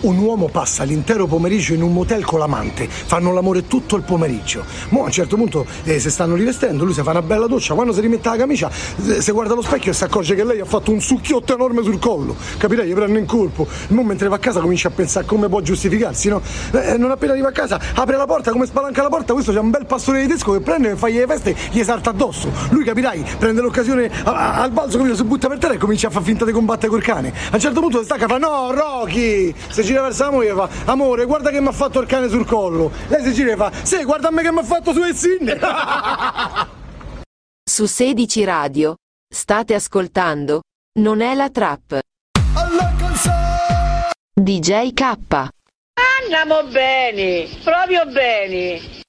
un uomo passa l'intero pomeriggio in un motel con l'amante, fanno l'amore tutto il pomeriggio. Mo' a un certo punto si stanno rivestendo, lui si fa una bella doccia, quando si rimette la camicia si guarda allo specchio e si accorge che lei ha fatto un succhiotto enorme sul collo, capirai? Gli prende in colpo. Mo' mentre va a casa comincia a pensare come può giustificarsi, no? Non appena arriva a casa apre la porta, come spalanca la porta, questo c'è un bel pastore tedesco che prende e fa le feste, gli salta addosso. Lui, capirai, prende l'occasione al balzo, si butta per terra e comincia a far finta di combattere col cane. A un certo punto si stacca e fa: no, Rocky! Si gira verso la moglie e fa: amore, guarda che mi ha fatto il cane sul collo. Lei si gira e fa: sì, guarda a me che mi ha fatto su Ezzin. Su 16 Radio state ascoltando Non è la trap. DJ K. Andiamo bene, proprio bene.